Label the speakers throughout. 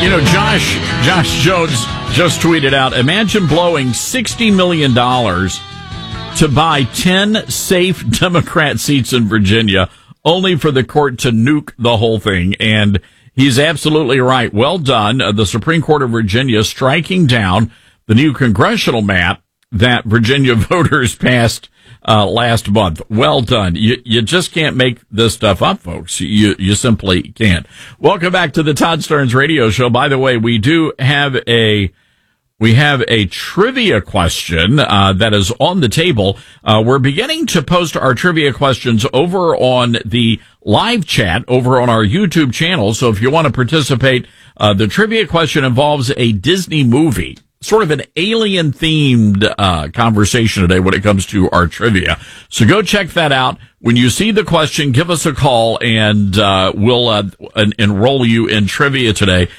Speaker 1: Josh Jones just tweeted out, imagine blowing $60 million to buy 10 safe Democrat seats in Virginia, only for the court to nuke the whole thing. And he's absolutely right. Well done. The Supreme Court of Virginia striking down the new congressional map that Virginia voters passed last month. Well done. You just can't make this stuff up, folks. You simply can't. Welcome back to the Todd Stearns Radio Show. By the way, we have a trivia question that is on the table. We're beginning to post our trivia questions over on the live chat over on our YouTube channel. So if you want to participate, the trivia question involves a Disney movie. Sort of an alien-themed conversation today when it comes to our trivia. So go check that out. When you see the question, give us a call, and we'll enroll you in trivia today.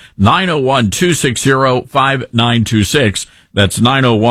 Speaker 1: 901-260-5926. That's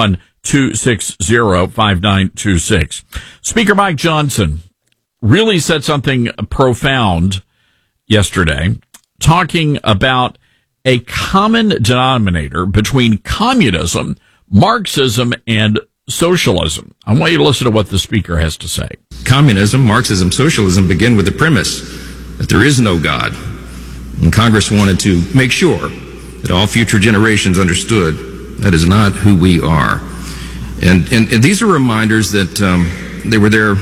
Speaker 1: 901-260-5926. Speaker Mike Johnson really said something profound yesterday, talking about a common denominator between communism, Marxism, and socialism. I want you to listen to what the speaker has to say.
Speaker 2: Communism, Marxism, socialism begin with the premise that there is no God. And Congress wanted to make sure that all future generations understood that is not who we are. And these are reminders that they were there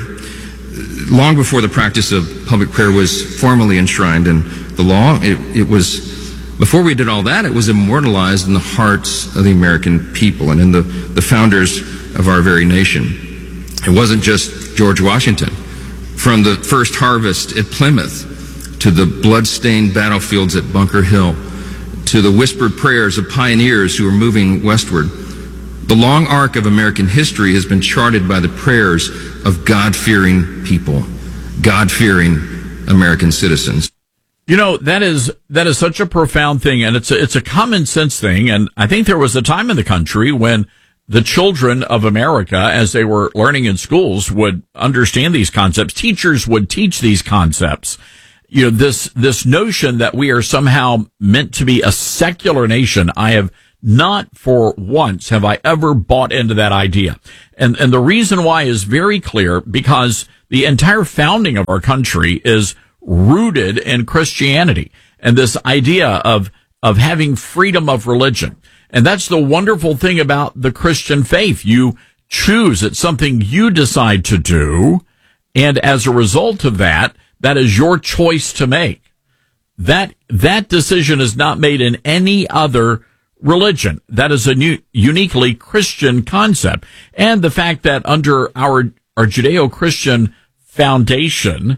Speaker 2: long before the practice of public prayer was formally enshrined in the law. It was before we did all that, it was immortalized in the hearts of the American people and in the founders of our very nation. It wasn't just George Washington. From the first harvest at Plymouth to the blood-stained battlefields at Bunker Hill to the whispered prayers of pioneers who were moving westward, the long arc of American history has been charted by the prayers of God-fearing people, God-fearing American citizens.
Speaker 1: You know, that is such a profound thing, and it's a common sense thing. And I think there was a time in the country when the children of America, as they were learning in schools, would understand these concepts. Teachers would teach these concepts. You know, this notion that we are somehow meant to be a secular nation. I have not for once have I ever bought into that idea. And the reason why is very clear, because the entire founding of our country is rooted in Christianity and this idea of having freedom of religion. And that's the wonderful thing about the Christian faith. You choose. It's something you decide to do. And as a result of that, that is your choice to make. That decision is not made in any other religion. That is a uniquely Christian concept. And the fact that under our Judeo-Christian foundation,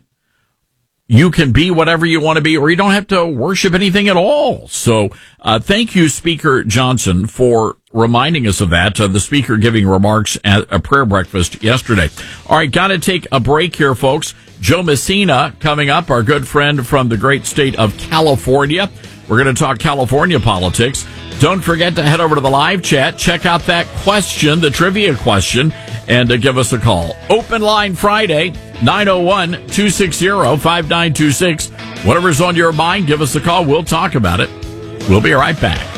Speaker 1: you can be whatever you want to be, or you don't have to worship anything at all. So, thank you, Speaker Johnson, for reminding us of that. The speaker giving remarks at a prayer breakfast yesterday. All right, got to take a break here, folks. Joe Messina coming up, our good friend from the great state of California. We're going to talk California politics. Don't forget to head over to the live chat, check out that question, the trivia question, and give us a call. Open line Friday, 901-260-5926. Whatever's on your mind, give us a call. We'll talk about it. We'll be right back.